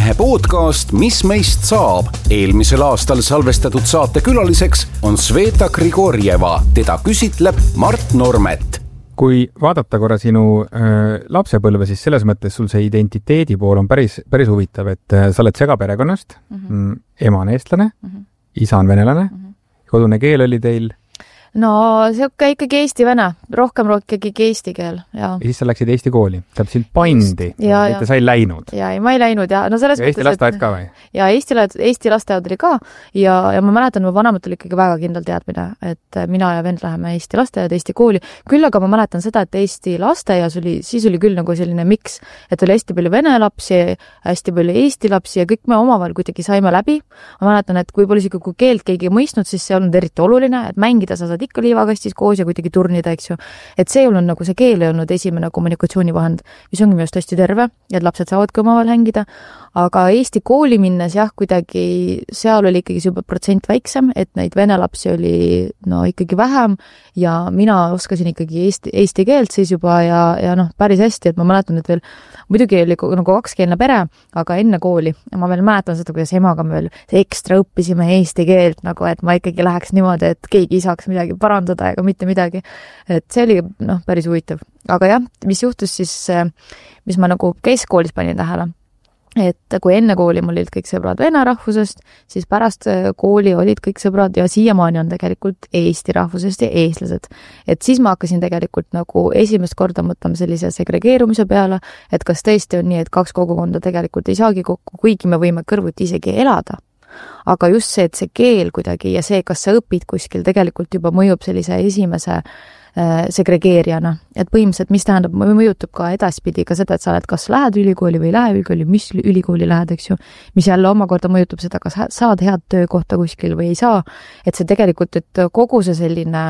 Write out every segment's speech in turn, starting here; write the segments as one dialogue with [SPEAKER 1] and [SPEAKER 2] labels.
[SPEAKER 1] Postimehe podcast Mis meist saab. Eelmisel aastal salvestatud saate külaliseks on Sveta Grigorjeva. Teda küsitleb Mart Normet.
[SPEAKER 2] Kui vaadata korra sinu lapsepõlve, siis selles mõttes sul see identiteedi pool on päris huvitav, et sa oled segaperekonnast, ema on eestlane, isa on venelane, kodune keel oli teil?
[SPEAKER 3] No see ikkagi eesti-vene, rohkem ikkagi eesti keel. Ja
[SPEAKER 2] siis sa läksid Eesti kooli, tähendab sind pandi, et sa ei läinud.
[SPEAKER 3] Ja ma ei läinud. Ja, no selles
[SPEAKER 2] ja Eesti lasteaed ka või?
[SPEAKER 3] Ja Eesti lasteaed oli ka ja ma mäletan, mu vanemad oli ikkagi väga kindel teadmine, et mina ja vend läheme Eesti lasteaed, Eesti kooli. Küll aga ma mäletan seda, et Eesti lasteaias siis oli küll nagu selline miks, et oli hästi palju vene lapsi, hästi palju Eesti lapsi ja kõik me omavahel kuidagi saime läbi. Ma mäletan, et kui keelt keegi mõistnud, siis see on eriti oluline, et mängida sa saad ikka liivakastis koos ja kuidagi turnida, eks ju. Et see on nagu see keel ei olnud esimene kommunikatsioonivahend, mis ongi minust hästi terve, et lapsed saavadki omavahel hängida. Aga Eesti kooli minnes jah, kuidagi seal oli ikkagi see protsent väiksem, et neid vene lapsi oli ikkagi vähem ja mina oskasin ikkagi eesti keelt siis juba ja päris hästi, et ma mäletan, et veel muidugi oli nagu kakskeelne pere, aga enne kooli ma veel mäletan seda, kuidas emaga me veel ekstra õppisime eesti keelt, nagu et ma ikkagi läheks niimoodi, et keegi ei saaks midagi parandada ega mitte midagi. Et see oli päris huvitav. Aga jah, mis juhtus siis, mis ma nagu keskkoolis panin tähele, et kui enne kooli mul olid kõik sõbrad vene rahvusest, siis pärast kooli olid kõik sõbrad ja siiamaani on tegelikult eesti rahvusest ja eestlased. Et siis ma hakkasin tegelikult nagu esimest korda mõtlema sellise segregeerumise peale, et kas tõesti on nii, et kaks kogukonda tegelikult ei saagi kokku, kuigi me võime kõrvuti isegi elada. Aga just see, et see keel kuidagi ja see, kas sa õpid kuskil, tegelikult juba mõjub sellise esimese segregeerijana. Et põhimõtteliselt, mis tähendab, mõjutab ka edaspidi ka seda, et sa oled kas lähed ülikooli või lähe ülikooli, mis ülikooli lähed, eks ju, mis jälle omakorda mõjutab seda, kas saad head töökohta kuskil või ei saa. Et see tegelikult, et kogu see selline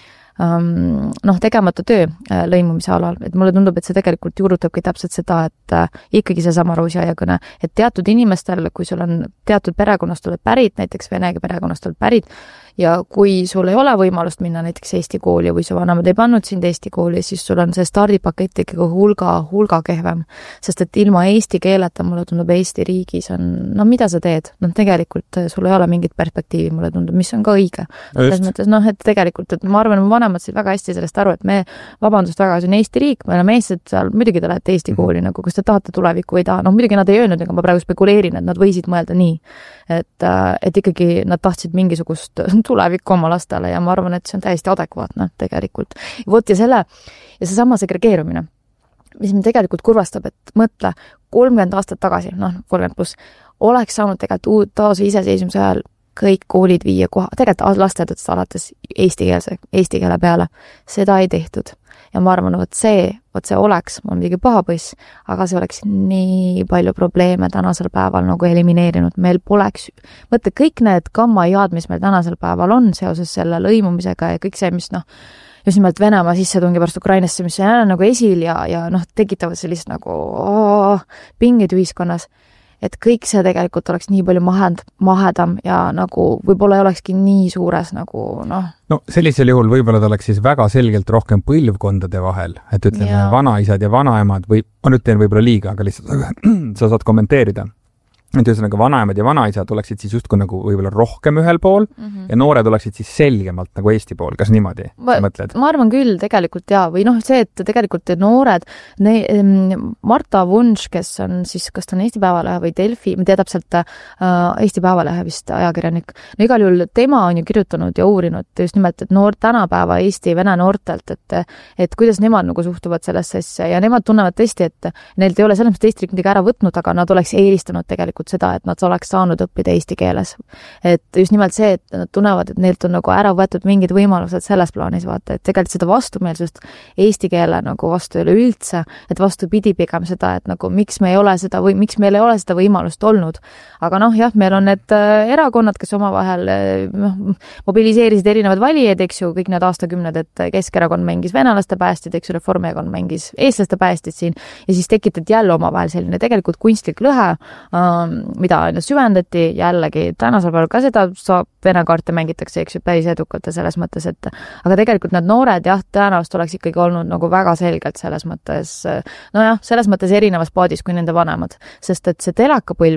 [SPEAKER 3] tegemata töö lõimumise alal, et mulle tundub, et see tegelikult juurutabki täpselt seda, et ikkagi see sama roosiaiakõne, et teatud inimestel, kui sul on teatud perekonnast oled pärit, näiteks venega perekonnast oled pärit, ja kui sul ei ole võimalust minna näiteks Eesti kooli või su vanemad ei pannud sind Eesti kooli, siis sul on see stardipakett ikkagi hulga kehvem. Sest et ilma eesti keeleta mulle tundub Eesti riigis on, mida sa teed? Tegelikult sul ei ole mingit perspektiivi, mulle tundub, mis on ka õige. Selles mõttes, et tegelikult, et ma arvan, mu vanemad said väga hästi sellest aru, et me, vabandust väga, see on Eesti riik, me oleme eestlased seal, muidugi te lähete Eesti kooli, nagu kas te tahate tulevikku või taha. Muidugi nad ei öelnud, aga ma praegu spekuleerin, et nad võisid mõelda nii. Et ikkagi nad tahtsid mingisugust tulevikku oma lastele ja ma arvan, et see on täiesti adekvaatne tegelikult. Ja seesama segregeerumine, mis mind tegelikult kurvastab, et mõtle 30 aastat tagasi, 30 plus, oleks saanud tegelikult taas iseseisvumise ajal kõik koolid viia tegelikult lasteadadest alates eesti keele peale. Seda ei tehtud. Ja ma arvan, et see oleks, ma olen midagi pahapoiss, aga see oleks nii palju probleeme tänasel päeval nagu elimineerinud. Meil poleks, mõtle, kõik need gammajaad, mis meil tänasel päeval on seoses selle lõimumisega ja kõik see, mis just nimelt Venemaa sissetungi pärast Ukrainasse, mis on nagu esil ja tekitavad sellist nagu pingid ühiskonnas. Et kõik see tegelikult oleks nii palju mahedam ja nagu võib-olla ei olekski nii suures nagu
[SPEAKER 2] No sellisel juhul võib-olla ta oleks siis väga selgelt rohkem põlvkondade vahel, et ütleme vanaisad ja vanaemad või ma nüüd teen võib-olla liiga, aga lihtsalt sa saad kommenteerida. Et ühesõnaga vanaemad ja vanaisad oleksid siis justkui nagu võib-olla rohkem ühel pool ja noored oleksid siis selgemalt nagu Eesti pool. Kas niimoodi mõtled? Ma
[SPEAKER 3] arvan küll tegelikult või see, et tegelikult noored Marta Wunsch, kes on siis, kas ta on Eesti Päevalehe või Delfi, ma tea täpselt Eesti Päevalehe vist ajakirjanik. No igal juhul tema on ju kirjutanud ja uurinud just nimelt, et tänapäeva Eesti vene noortelt, et kuidas nemad nagu suhtuvad sellesse asja ja nemad tunnevad tõesti, et neilt ei ole selles mõttes Eesti riik midagi ära võtnud, aga nad oleks eelistanud tegelikult seda, et nad oleks saanud õppida eesti keeles. Et just nimelt see, et nad tunnevad, et neilt on nagu ära võetud mingid võimalused selles plaanis vaata, et tegelikult seda vastumeelsust eesti keele nagu vastu ei ole üldse, et vastupidi pigem seda, et nagu miks meil ei ole seda võimalust olnud. Aga jah, meil on need erakonnad, kes omavahel mobiliseerisid erinevad valijaid, eks ju, kõik need aastakümned, et Keskerakond mängis venelaste päästid, eks ju, Reformierakond mängis eestlaste päästid siin ja siis tekitati jälle omavahel selline tegelikult kunstlik lõhe, mida süvendati jällegi tänasel päeval ka seda vene kaarte mängitakse, eks ju, päris edukalt ja selles mõttes, et aga tegelikult need noored tõenäoliselt oleks ikkagi olnud nagu väga selgelt selles mõttes, selles mõttes erinevas paadis kui nende vanemad, sest et see telekapõlv